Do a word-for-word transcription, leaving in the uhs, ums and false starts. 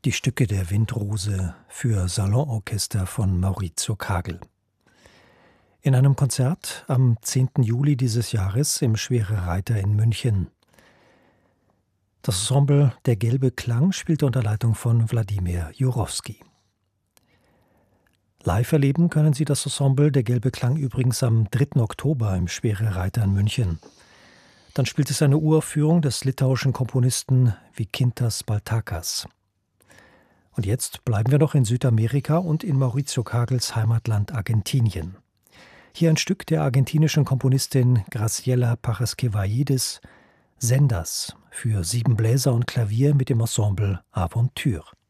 Die Stücke der Windrose für Salonorchester von Maurizio Kagel. In einem Konzert am zehnten Juli dieses Jahres im Schwere Reiter in München. Das Ensemble Der gelbe Klang spielte unter Leitung von Wladimir Jurowski. Live erleben können Sie das Ensemble Der gelbe Klang übrigens am dritten Oktober im Schwere Reiter in München. Dann spielt es eine Uraufführung des litauischen Komponisten Vykintas Baltakas. Und jetzt bleiben wir noch in Südamerika und in Maurizio Kagels Heimatland Argentinien. Hier ein Stück der argentinischen Komponistin Graciela Parasquevaidis, Sendas, für sieben Bläser und Klavier mit dem Ensemble Aventure.